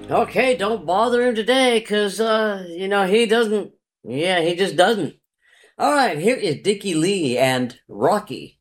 Okay, don't bother him today, 'cause he doesn't. Yeah, he just doesn't. All right, here is Dickie Lee and Rocky.